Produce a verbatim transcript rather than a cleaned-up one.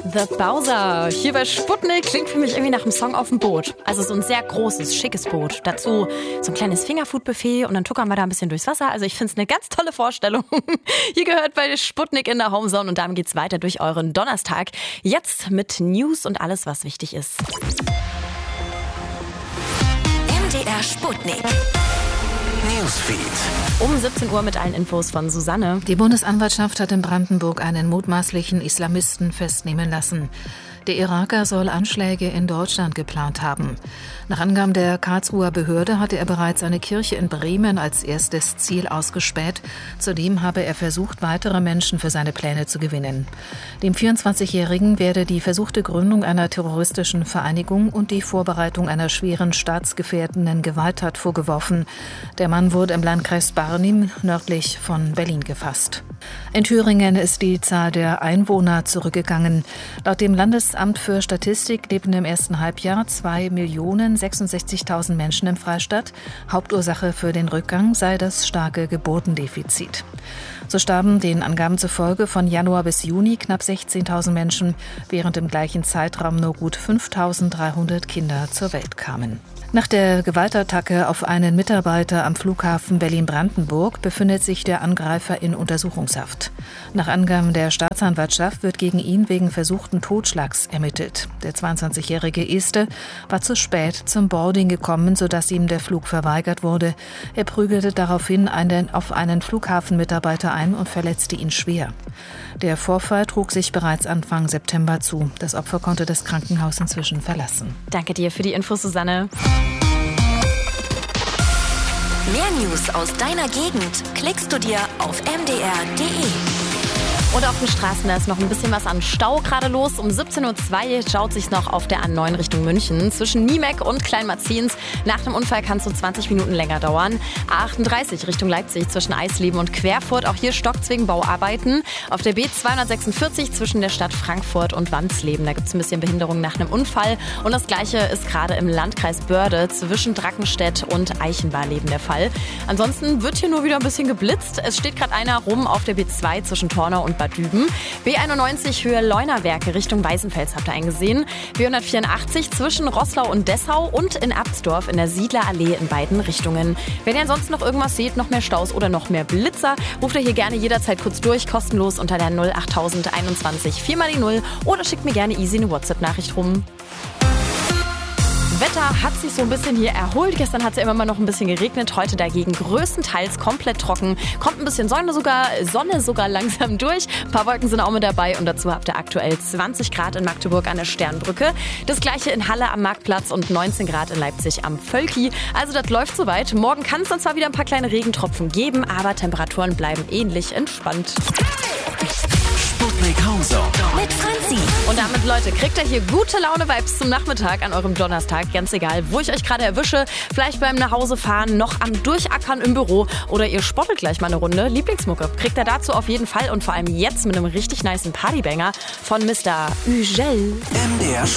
The Bowser. Hier bei Sputnik klingt für mich irgendwie nach einem Song auf dem Boot. Also so ein sehr großes, schickes Boot. Dazu so ein kleines Fingerfood-Buffet und dann tuckern wir da ein bisschen durchs Wasser. Also ich finde es eine ganz tolle Vorstellung. Hier gehört bei Sputnik in der Homezone und damit geht's weiter durch euren Donnerstag. Jetzt mit News und alles, was wichtig ist. M D R Sputnik. Newsfeed. Um siebzehn Uhr mit allen Infos von Susanne. Die Bundesanwaltschaft hat in Brandenburg einen mutmaßlichen Islamisten festnehmen lassen. Der Iraker soll Anschläge in Deutschland geplant haben. Nach Angaben der Karlsruher Behörde hatte er bereits eine Kirche in Bremen als erstes Ziel ausgespäht. Zudem habe er versucht, weitere Menschen für seine Pläne zu gewinnen. Dem vierundzwanzigjährigen werde die versuchte Gründung einer terroristischen Vereinigung und die Vorbereitung einer schweren staatsgefährdenden Gewalttat vorgeworfen. Der Mann wurde im Landkreis Barnim nördlich von Berlin gefasst. In Thüringen ist die Zahl der Einwohner zurückgegangen. Laut dem Landesamt für Statistik lebten im ersten Halbjahr zwei Millionen sechsundsechzigtausend Menschen im Freistaat. Hauptursache für den Rückgang sei das starke Geburtendefizit. So starben den Angaben zufolge von Januar bis Juni knapp sechzehntausend Menschen, während im gleichen Zeitraum nur gut fünftausenddreihundert Kinder zur Welt kamen. Nach der Gewaltattacke auf einen Mitarbeiter am Flughafen Berlin-Brandenburg befindet sich der Angreifer in Untersuchungshaft. Nach Angaben der Staatsanwaltschaft wird gegen ihn wegen versuchten Totschlags ermittelt. Der zweiundzwanzigjährige Este war zu spät zum Boarding gekommen, sodass ihm der Flug verweigert wurde. Er prügelte daraufhin einen, auf einen Flughafenmitarbeiter ein und verletzte ihn schwer. Der Vorfall trug sich bereits Anfang September zu. Das Opfer konnte das Krankenhaus inzwischen verlassen. Danke dir für die Infos, Susanne. Mehr News aus deiner Gegend klickst du dir auf m d r punkt d e. Und auf den Straßen, da ist noch ein bisschen was an Stau gerade los. Um siebzehn Uhr zwei schaut sich's noch auf der A neun Richtung München. Zwischen Niemek und Kleinmarzens. Nach dem Unfall kann es so zwanzig Minuten länger dauern. A achtunddreißig Richtung Leipzig zwischen Eisleben und Querfurt. Auch hier stockt's wegen Bauarbeiten. Auf der B zweihundertsechsundvierzig zwischen der Stadt Frankfurt und Wansleben. Da gibt's ein bisschen Behinderung nach einem Unfall. Und das Gleiche ist gerade im Landkreis Börde zwischen Drackenstedt und Eichenbarleben der Fall. Ansonsten wird hier nur wieder ein bisschen geblitzt. Es steht gerade einer rum auf der B zwei zwischen Tornau und Bad Düben. B einundneunzig Höhe Leunawerke Richtung Weißenfels habt ihr eingesehen. B hundertvierundachtzig zwischen Roßlau und Dessau und in Absdorf in der Siedlerallee in beiden Richtungen. Wenn ihr ansonsten noch irgendwas seht, noch mehr Staus oder noch mehr Blitzer, ruft ihr hier gerne jederzeit kurz durch, kostenlos unter der null achttausend einundzwanzig vier mal die null oder schickt mir gerne easy eine WhatsApp-Nachricht rum. Wetter hat sich so ein bisschen hier erholt. Gestern hat es ja immer mal noch ein bisschen geregnet. Heute dagegen größtenteils komplett trocken. Kommt ein bisschen Sonne sogar, Sonne sogar langsam durch. Ein paar Wolken sind auch mit dabei. Und dazu habt ihr aktuell zwanzig Grad in Magdeburg an der Sternbrücke. Das gleiche in Halle am Marktplatz und neunzehn Grad in Leipzig am Völki. Also das läuft soweit. Morgen kann es dann zwar wieder ein paar kleine Regentropfen geben, aber Temperaturen bleiben ähnlich entspannt. Sputnik Homezone mit Franzi. Und damit, Leute, kriegt ihr hier gute Laune-Vibes zum Nachmittag an eurem Donnerstag. Ganz egal, wo ich euch gerade erwische. Vielleicht beim Nachhausefahren, noch am Durchackern im Büro oder ihr spottet gleich mal eine Runde. Lieblingsmucke kriegt ihr dazu auf jeden Fall und vor allem jetzt mit einem richtig nicen Partybanger von Mister Ugel. M D R